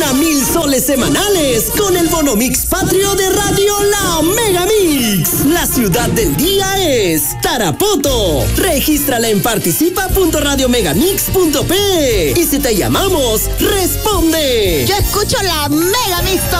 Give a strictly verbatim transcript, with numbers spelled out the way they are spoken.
Gana mil soles semanales con el Bonomix Patrio de Radio La Mega Mix. La ciudad del día es Tarapoto. Regístrala en participa punto radio megamix punto pe. Y si te llamamos, responde. Yo escucho la Mega Mix.